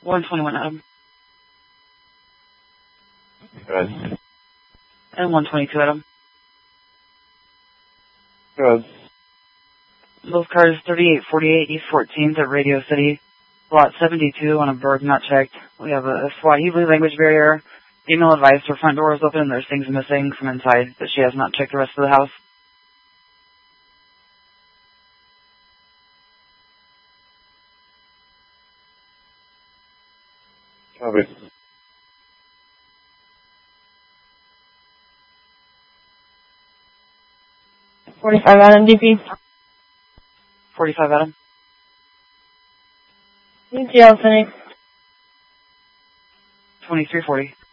121, Adam. Good. And 122, Adam. Good. Those cars 3848 East 14th at Radio City. Lot 72 on a bird not checked. We have a Swahili language barrier. Email advice, her front door is open, there's things missing from inside, but she has not checked the rest of the house. Copy. $45 Adam, DP. 45, Adam. UTL, Cindy. 2340.